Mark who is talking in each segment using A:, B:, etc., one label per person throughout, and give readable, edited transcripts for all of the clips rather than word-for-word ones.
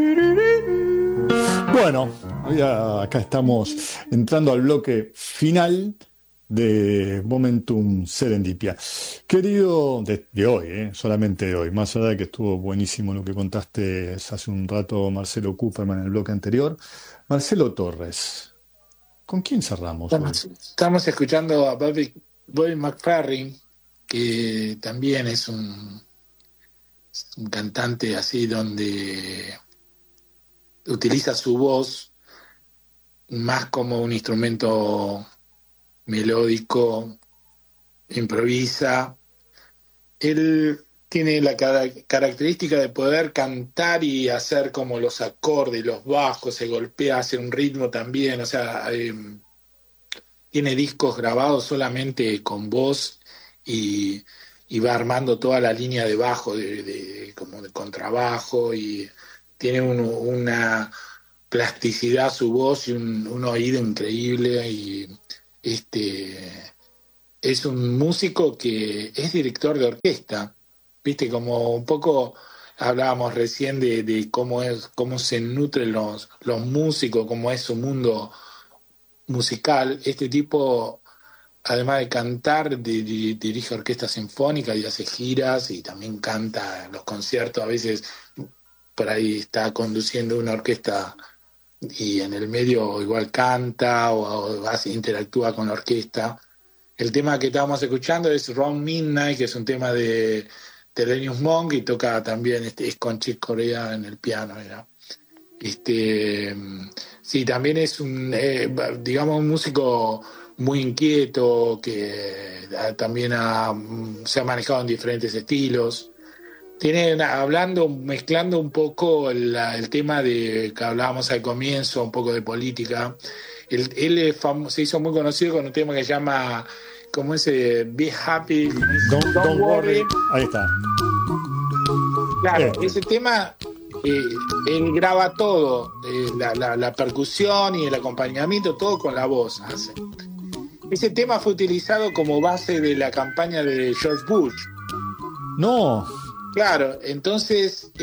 A: Bueno, ya acá estamos entrando al bloque final de Momentum Serendipia. Querido, de hoy, solamente de hoy, más allá de que estuvo buenísimo lo que contaste hace un rato Marcelo Cooperman en el bloque anterior, Marcelo Torres, ¿con quién cerramos hoy?
B: Estamos escuchando a Bobby McFerrin, que también es un cantante así donde utiliza su voz más como un instrumento melódico, improvisa. Él tiene la característica de poder cantar y hacer como los acordes, los bajos, se golpea, hace un ritmo también, o sea, tiene discos grabados solamente con voz y, y va armando toda la línea de bajo, como de contrabajo, y tiene una plasticidad su voz y un oído increíble. Y este es un músico que es director de orquesta, viste, como un poco hablábamos recién de cómo se nutren los músicos, cómo es su mundo musical. Este tipo, además de cantar, dirige orquesta sinfónica y hace giras y también canta en los conciertos. A veces por ahí está conduciendo una orquesta y en el medio igual canta interactúa con la orquesta. El tema que estábamos escuchando es Round Midnight, que es un tema de Thelonious Monk, y toca también, es con Chick Corea en el piano, era. Este, sí, también es digamos, un músico muy inquieto que también se ha manejado en diferentes estilos. Tiene, mezclando un poco el tema de que hablábamos al comienzo, un poco de política. Él se hizo muy conocido con un tema que se llama, como ese, Be Happy, como es, Don't
A: Don't
B: Worry.
A: worry, ahí está.
B: Claro,
A: Este.
B: ese tema, él graba todo, la percusión y el acompañamiento, todo con la voz hace. Ese tema fue utilizado como base de la campaña de George Bush.
A: No,
B: Claro, entonces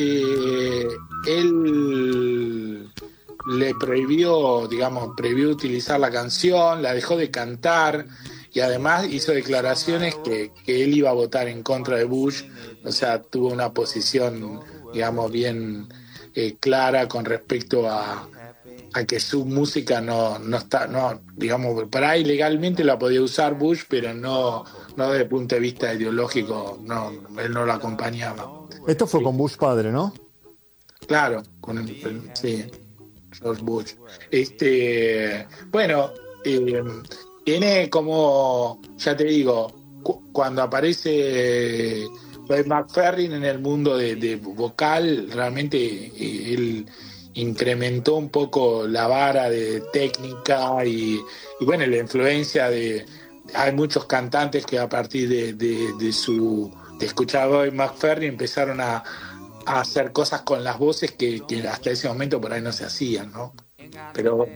B: él le prohibió, digamos, prohibió utilizar la canción, la dejó de cantar y además hizo declaraciones que él iba a votar en contra de Bush. O sea, tuvo una posición, digamos, bien clara con respecto a que su música no está, no, digamos, para ahí legalmente la podía usar Bush, pero no desde el punto de vista ideológico, no, él no lo acompañaba.
A: esto fue con Bush padre, ¿no?
B: Claro, sí, George Bush. Bueno, tiene como, ya te digo, cuando aparece Ray McFerrin en el mundo de vocal, realmente él incrementó un poco la vara de técnica y bueno, la influencia de... Hay muchos cantantes que a partir de escuchar a Ray McFerrin empezaron a hacer cosas con las voces que hasta ese momento por ahí no se hacían, ¿no? Pero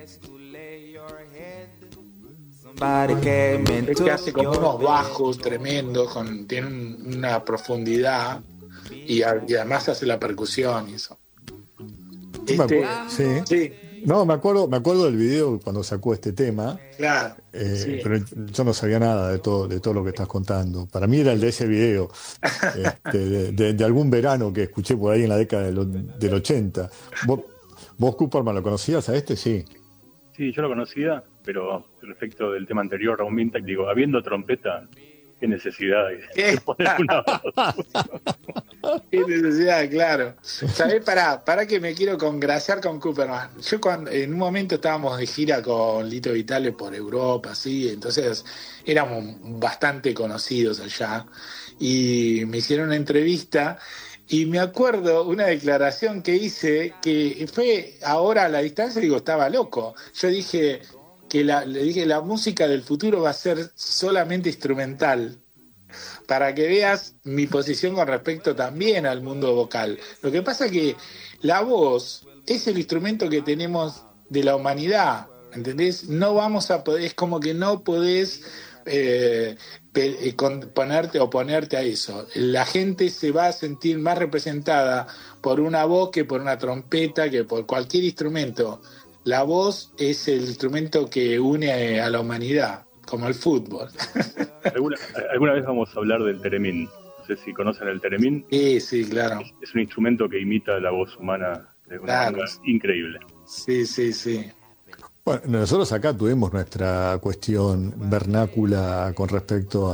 B: es que hace como unos bajos tremendos, tiene una profundidad y además hace la percusión y eso.
A: Yo me acuerdo, sí.
B: Sí,
A: No, me acuerdo del video cuando sacó este tema,
B: claro, sí.
A: pero yo no sabía nada de todo lo que estás contando. Para mí era el de ese video, de algún verano que escuché por ahí en la década del 80. ¿Vos, Cooperman, lo conocías a este? Sí.
C: Sí, yo lo conocía, pero respecto del tema anterior, Raúl Mintak, digo, habiendo trompeta, qué necesidad de
B: ¿Qué?
C: poner una voz.
B: Qué necesidad, claro. ¿Sabés? Para que me quiero congraciar con Cooperman. Yo en un momento estábamos de gira con Lito Vitale por Europa, así, entonces éramos bastante conocidos allá. Y me hicieron una entrevista y me acuerdo una declaración que hice que fue ahora a la distancia, digo, estaba loco. Yo dije le dije, la música del futuro va a ser solamente instrumental para que veas mi posición con respecto también al mundo vocal. Lo que pasa es que la voz es el instrumento que tenemos de la humanidad, ¿entendés? No vamos a poder, es como que no podés ponerte o ponerte a eso. La gente se va a sentir más representada por una voz que por una trompeta, que por cualquier instrumento. La voz es el instrumento que une a la humanidad, como el fútbol.
C: ¿Alguna, alguna vez vamos a hablar del teremín? No sé si conocen el teremín.
B: Sí, sí, claro.
C: Es un instrumento que imita la voz humana de una
B: Claro.
C: manera increíble.
B: Sí, sí, sí.
A: Bueno, nosotros acá tuvimos nuestra cuestión vernácula con respecto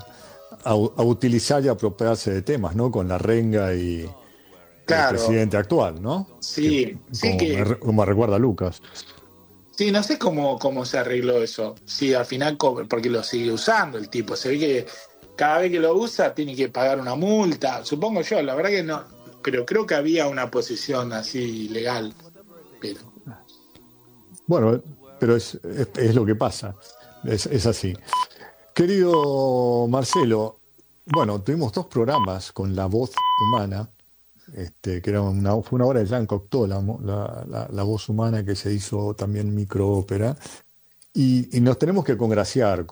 A: a utilizar y apropiarse de temas, ¿no? Con la renga y el
B: Claro,
A: presidente actual, ¿no? Que,
B: sí, sí
A: como
B: que
A: como recuerda Lucas.
B: sí, no sé cómo se arregló eso. Sí, al final, porque lo sigue usando el tipo. Se ve que cada vez que lo usa tiene que pagar una multa. Supongo yo, la verdad que no. Pero creo que había una posición así legal. Pero,
A: Bueno, pero es lo que pasa, es así. Querido Marcelo, bueno, tuvimos dos programas con la voz humana, que era fue una obra de Jean Cocteau, la voz humana que se hizo también microópera, y nos tenemos que congraciar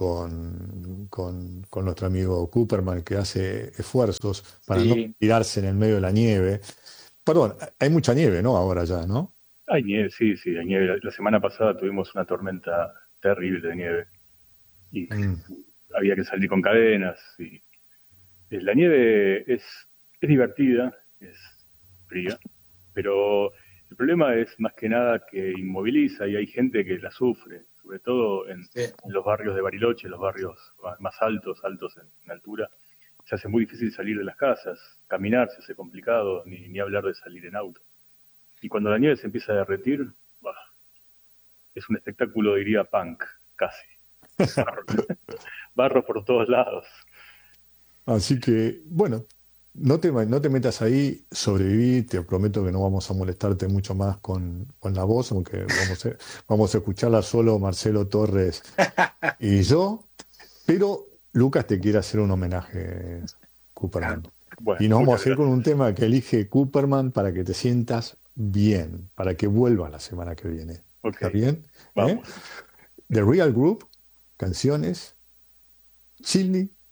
A: con nuestro amigo Cooperman, que hace esfuerzos para no
B: sí,
A: tirarse en el medio de la nieve. Perdón, hay mucha nieve, ¿no? Ahora ya, ¿no?
C: Hay nieve, sí, sí, hay nieve. La semana pasada tuvimos una tormenta terrible de nieve y
A: Mm.
C: había que salir con cadenas. Y la nieve es divertida, es fría, pero el problema es más que nada que inmoviliza y hay gente que la sufre, sobre todo
B: sí.
C: en los barrios de Bariloche, los barrios más altos, altos en altura. Se hace muy difícil salir de las casas, caminar se hace complicado, ni hablar de salir en auto. Y cuando la nieve se empieza a derretir, bah, es un espectáculo, diría, punk, casi. Barro, barro por todos lados.
A: Así que, bueno, no te metas ahí, sobreviví, te prometo que no vamos a molestarte mucho más con la voz, aunque vamos a escucharla solo Marcelo Torres y yo, pero Lucas te quiere hacer un homenaje,
B: Ah,
A: Cooperman.
C: Bueno,
A: Y nos vamos
C: muchas
A: a hacer con
C: gracias.
A: un tema que elige Cooperman para que te sientas bien, para que vuelvas la semana que viene.
C: Ok,
A: ¿Está bien? ¿Eh?
C: vamos.
A: The Real Group, canciones, Chili